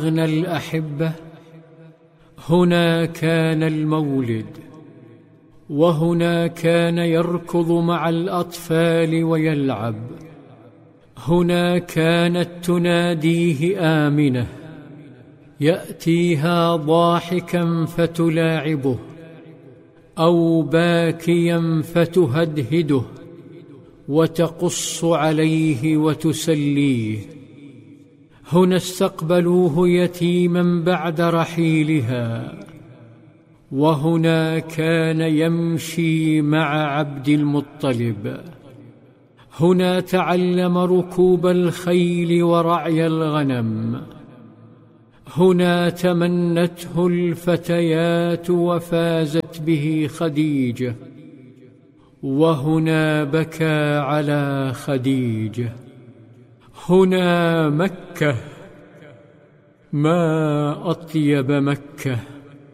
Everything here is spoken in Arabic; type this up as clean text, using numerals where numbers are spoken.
أغنى الأحبة. هنا كان المولد، وهنا كان يركض مع الأطفال ويلعب. هنا كانت تناديه آمنة، يأتيها ضاحكا فتلاعبه، أو باكيا فتهدهده وتقص عليه وتسليه. هنا استقبلوه يتيما بعد رحيلها، وهنا كان يمشي مع عبد المطلب. هنا تعلم ركوب الخيل ورعي الغنم. هنا تمنته الفتيات وفازت به خديجة، وهنا بكى على خديجة. هنا مكة، ما أطيب مكة.